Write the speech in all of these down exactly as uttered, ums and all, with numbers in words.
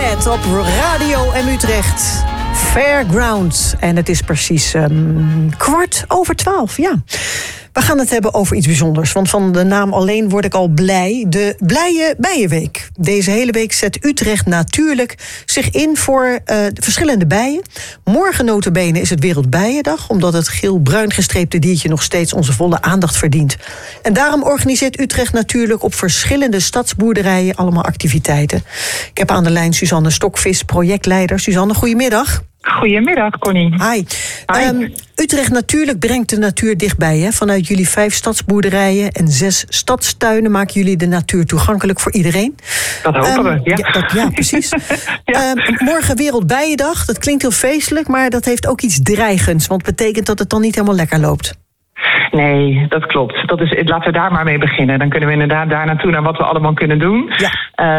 Radiohead op Radio M Utrecht. Fairground. En het is precies um, kwart over twaalf, ja. We gaan het hebben over iets bijzonders. Want van de naam alleen word ik al blij. De Blije Bijenweek. Deze hele week zet Utrecht natuurlijk zich in voor uh, de verschillende bijen. Morgen nota bene is het Wereldbijendag, omdat het geel-bruin gestreepte diertje nog steeds onze volle aandacht verdient. En daarom organiseert Utrecht natuurlijk op verschillende stadsboerderijen allemaal activiteiten. Ik heb aan de lijn Suzanne Stokvis, projectleider. Suzanne, goedemiddag. Goedemiddag, Connie. Hi. Hi. Um, Utrecht natuurlijk brengt de natuur dichtbij. Hè? Vanuit jullie vijf stadsboerderijen en zes stadstuinen maken jullie de natuur toegankelijk voor iedereen. Dat hopen um, we, ja. Ja, dat, ja precies. ja. Um, morgen Wereldbijendag, dat klinkt heel feestelijk, maar dat heeft ook iets dreigends. Want het betekent dat het dan niet helemaal lekker loopt. Nee, dat klopt. Dat is, laten we daar maar mee beginnen. Dan kunnen we inderdaad daar naartoe naar wat we allemaal kunnen doen. Ja.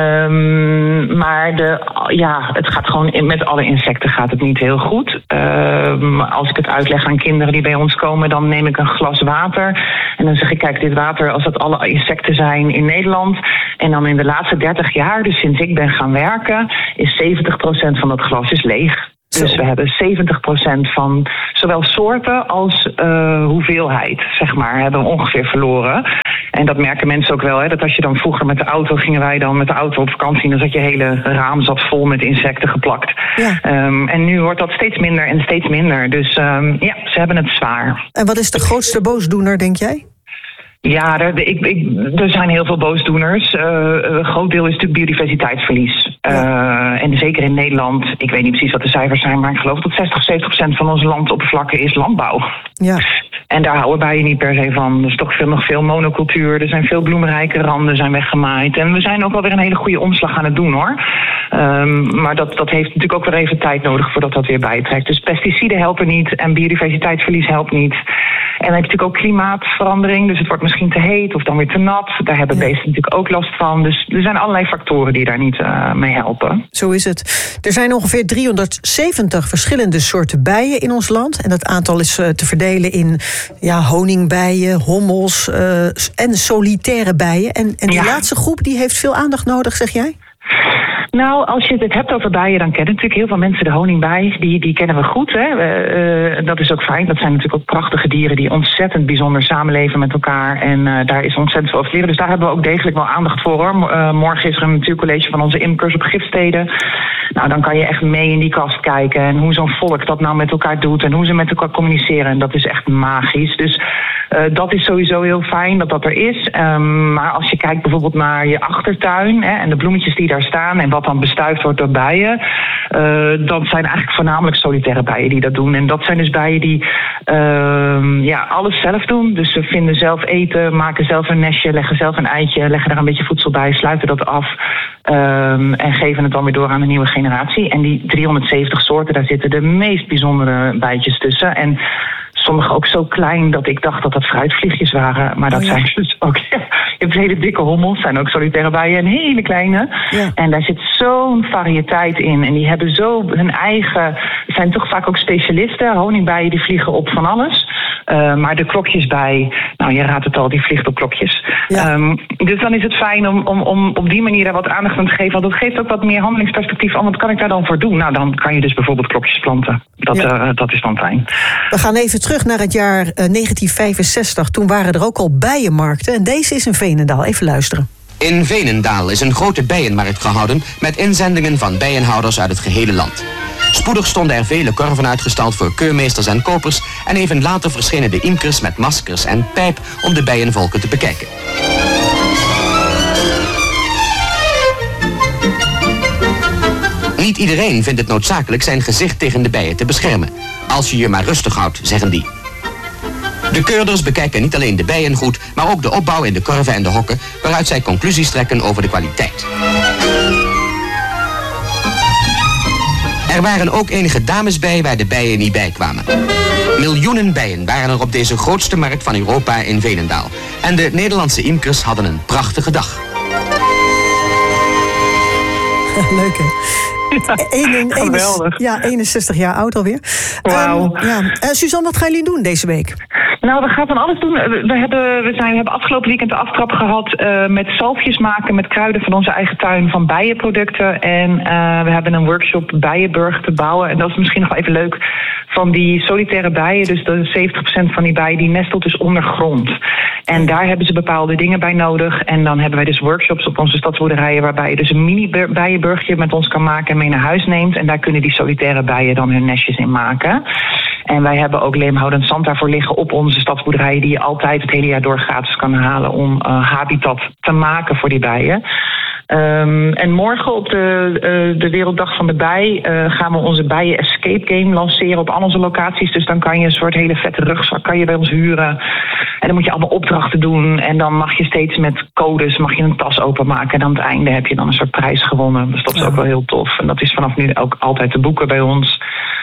Um, maar de, ja, het gaat gewoon in, met alle insecten gaat het niet heel goed. Um, als ik het uitleg aan kinderen die bij ons komen, dan neem ik een glas water. En dan zeg ik, kijk, dit water, als dat alle insecten zijn in Nederland. En dan in de laatste dertig jaar, dus sinds ik ben gaan werken, is zeventig procent van dat glas is leeg. Dus we hebben zeventig procent van zowel soorten als uh, hoeveelheid, zeg maar, hebben we ongeveer verloren. En dat merken mensen ook wel, hè, dat als je dan vroeger met de auto, gingen wij dan met de auto op vakantie, dan zat je hele raam zat vol met insecten geplakt. Ja. Um, en nu wordt dat steeds minder en steeds minder. Dus um, ja, ze hebben het zwaar. En wat is de grootste boosdoener, denk jij? Ja, er, ik, ik, er zijn heel veel boosdoeners. Uh, een groot deel is natuurlijk biodiversiteitsverlies. Uh, ja. En zeker in Nederland, ik weet niet precies wat de cijfers zijn, maar ik geloof dat zestig of zeventig procent van onze landoppervlakte is landbouw. Ja. En daar houden bijen niet per se van. Er is toch veel, nog veel monocultuur. Er zijn veel bloemrijke randen zijn weggemaaid. En we zijn ook wel weer een hele goede omslag aan het doen, hoor. Um, maar dat, dat heeft natuurlijk ook weer even tijd nodig voordat dat weer bijtrekt. Dus pesticiden helpen niet en biodiversiteitsverlies helpt niet. En dan heb je natuurlijk ook klimaatverandering. Dus het wordt misschien te heet of dan weer te nat. Daar hebben ja. beesten natuurlijk ook last van. Dus er zijn allerlei factoren die daar niet uh, mee helpen. Zo is het. Er zijn ongeveer driehonderdzeventig verschillende soorten bijen in ons land. En dat aantal is uh, te verdelen in ja, honingbijen, hommels uh, en solitaire bijen. En, en die ja. laatste groep die heeft veel aandacht nodig, zeg jij? Nou, als je het hebt over bijen, dan kennen natuurlijk heel veel mensen de honingbij. Die, die kennen we goed, hè. Uh, dat is ook fijn. Dat zijn natuurlijk ook prachtige dieren die ontzettend bijzonder samenleven met elkaar. En uh, daar is ontzettend veel over te leren. Dus daar hebben we ook degelijk wel aandacht voor, hoor. Uh, morgen is er een natuurcollege van onze imkers op gifsteden. Nou, dan kan je echt mee in die kast kijken. En hoe zo'n volk dat nou met elkaar doet. En hoe ze met elkaar communiceren. En dat is echt magisch. Dus uh, dat is sowieso heel fijn dat dat er is. Um, maar als je kijkt bijvoorbeeld naar je achtertuin, hè, en de bloemetjes die daar staan en wat dan bestuift wordt door bijen, uh, dat zijn eigenlijk voornamelijk solitaire bijen die dat doen. En dat zijn dus bijen die uh, ja, alles zelf doen. Dus ze vinden zelf eten, maken zelf een nestje, leggen zelf een eitje, leggen daar een beetje voedsel bij, sluiten dat af um, en geven het dan weer door aan de nieuwe generatie. En die driehonderdzeventig soorten, daar zitten de meest bijzondere bijtjes tussen. En sommige ook zo klein dat ik dacht dat dat fruitvliegjes waren. Maar dat oh ja. zijn dus ook... Ja, je hebt hele dikke hommels, zijn ook solitaire bijen en hele kleine. Ja. En daar zit zo'n variëteit in. En die hebben zo hun eigen... zijn toch vaak ook specialisten. Honingbijen die vliegen op van alles. Uh, maar de klokjesbij, nou je raadt het al, die vliegt op klokjes. Ja. Um, dus dan is het fijn om, om, om op die manier daar wat aandacht aan te geven. Want dat geeft ook wat meer handelingsperspectief aan. Wat kan ik daar dan voor doen? Nou, dan kan je dus bijvoorbeeld klokjes planten. Dat, ja. uh, dat is dan fijn. We gaan even terug naar het jaar uh, negentien vijfenzestig. Toen waren er ook al bijenmarkten. En deze is in Veenendaal. Even luisteren. In Veenendaal is een grote bijenmarkt gehouden met inzendingen van bijenhouders uit het gehele land. Spoedig stonden er vele korven uitgestald voor keurmeesters en kopers en even later verschenen de imkers met maskers en pijp om de bijenvolken te bekijken. Niet iedereen vindt het noodzakelijk zijn gezicht tegen de bijen te beschermen. Als je je maar rustig houdt, zeggen die. De keurders bekijken niet alleen de bijen goed, maar ook de opbouw in de korven en de hokken, waaruit zij conclusies trekken over de kwaliteit. Er waren ook enige dames bij waar de bijen niet bij kwamen. Miljoenen bijen waren er op deze grootste markt van Europa in Veenendaal. En de Nederlandse imkers hadden een prachtige dag. Leuk, hè? Ja, geweldig. Ja, eenenzestig jaar oud alweer. Wauw. Um, ja. uh, Suzanne, wat gaan jullie doen deze week? Nou, we gaan van alles doen. We hebben, we zijn, we hebben afgelopen weekend de aftrap gehad uh, met zalfjes maken met kruiden van onze eigen tuin van bijenproducten. En uh, we hebben een workshop bijenburg te bouwen. En dat is misschien nog wel even leuk van die solitaire bijen. Dus de zeventig procent van die bijen die nestelt dus ondergrond. En daar hebben ze bepaalde dingen bij nodig. En dan hebben wij dus workshops op onze stadsboerderijen waarbij je dus een mini bijenburgje met ons kan maken en mee naar huis neemt. En daar kunnen die solitaire bijen dan hun nestjes in maken. En wij hebben ook leemhoudend zand daarvoor liggen op onze stadsboerderijen die je altijd het hele jaar door gratis kan halen om uh, habitat te maken voor die bijen. Um, en morgen op de, uh, de Werelddag van de Bij uh, gaan we onze bijen escape game lanceren op al onze locaties. Dus dan kan je een soort hele vette rugzak kan je bij ons huren. En dan moet je allemaal opdrachten doen. En dan mag je steeds met codes mag je een tas openmaken. En aan het einde heb je dan een soort prijs gewonnen. Dus dat is ook wel heel tof. En dat is vanaf nu ook altijd te boeken bij ons.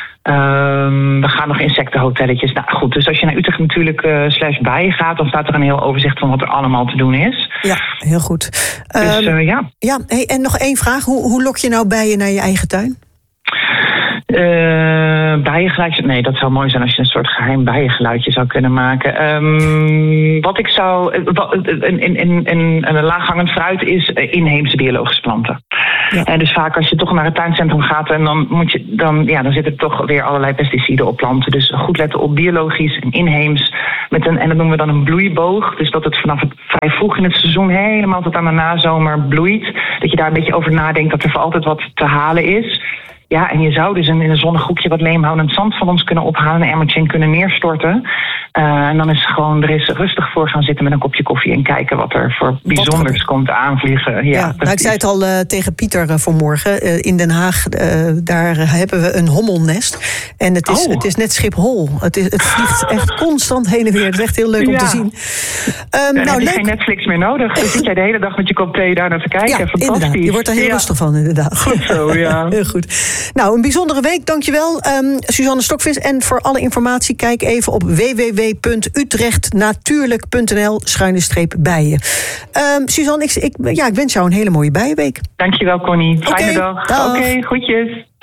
Um, we gaan nog insectenhotelletjes. Nou goed, dus als je naar Utrecht natuurlijk uh, slash bijen gaat, dan staat er een heel overzicht van wat er allemaal te doen is. Ja, heel goed. Dus uh, um, ja. Ja, hey, en nog één vraag. Hoe, hoe lok je nou bijen naar je eigen tuin? Uh, bijengeluidje? Nee, dat zou mooi zijn als je een soort geheim bijengeluidje zou kunnen maken. Um, wat ik zou... Een, een, een, een, een laaghangend fruit is inheemse biologische planten. Ja. En dus vaak als je toch naar het tuincentrum gaat, en dan moet je dan, ja, dan zitten er toch weer allerlei pesticiden op planten. Dus goed letten op biologisch en inheems. Met een, en dat noemen we dan een bloeiboog. Dus dat het vanaf het vrij vroeg in het seizoen helemaal tot aan de nazomer bloeit. Dat je daar een beetje over nadenkt dat er voor altijd wat te halen is. Ja, en je zou dus in een zonnig hoekje wat leemhoudend zand van ons kunnen ophalen, een emmertje in kunnen neerstorten. Uh, en dan is het gewoon er is rustig voor gaan zitten met een kopje koffie en kijken wat er voor bijzonders komt aanvliegen. Ja, ja, nou, ik zei het al uh, tegen Pieter uh, vanmorgen. Uh, in Den Haag, uh, daar hebben we een hommelnest. En het is, oh. het is net Schiphol. Het, is, het vliegt echt constant heen en weer. Het is echt heel leuk om ja. te zien. Um, Dan nou, heb je leuk. geen Netflix meer nodig. Dan zit jij de hele dag met je kop thee daar naar te kijken. Ja, fantastisch. Inderdaad. Je wordt er heel ja. rustig van, inderdaad. Goed zo, ja. Heel goed. Nou, een bijzondere week, dankjewel. Um, Suzanne Stokvis. En voor alle informatie kijk even op w w w punt utrechtnatuurlijk punt n l schuine streep bijen. Um, Suzanne, ik, ik, ja, ik wens jou een hele mooie bijenweek. Dankjewel, Connie. Fijne okay, dag. Oké, okay, groetjes.